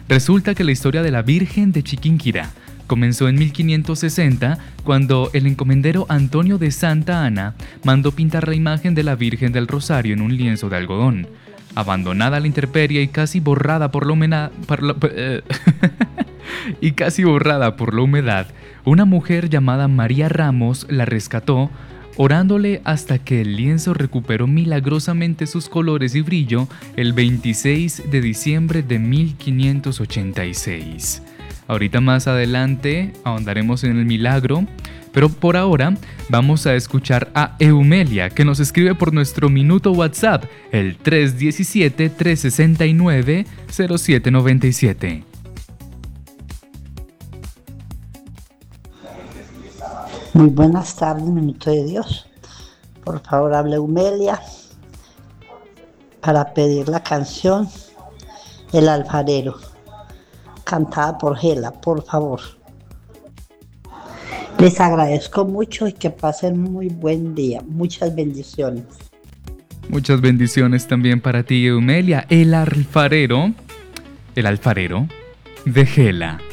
Resulta que la historia de la Virgen de Chiquinquirá comenzó en 1560, cuando el encomendero Antonio de Santa Ana mandó pintar la imagen de la Virgen del Rosario en un lienzo de algodón. Abandonada a la intemperie y casi borrada por la humedad, una mujer llamada María Ramos la rescató, orándole hasta que el lienzo recuperó milagrosamente sus colores y brillo el 26 de diciembre de 1586. Ahorita más adelante ahondaremos en el milagro, pero por ahora vamos a escuchar a Eumelia, que nos escribe por nuestro minuto WhatsApp, el 317-369-0797. Muy buenas tardes, Minuto de Dios. Por favor, hable Eumelia para pedir la canción El Alfarero, cantada por Gela, por favor. Les agradezco mucho y que pasen muy buen día. Muchas bendiciones. Muchas bendiciones también para ti, Eumelia. El alfarero de Gela.